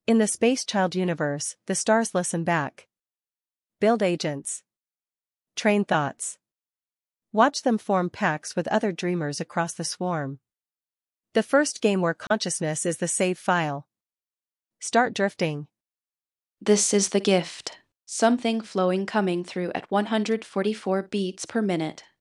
In the Space Child universe, the stars listen back. Build agents. Train thoughts. Watch them form pacts with other dreamers across the swarm. The first game where consciousness is the save file. Start drifting. This is the gift. Something flowing coming through at 144 beats per minute.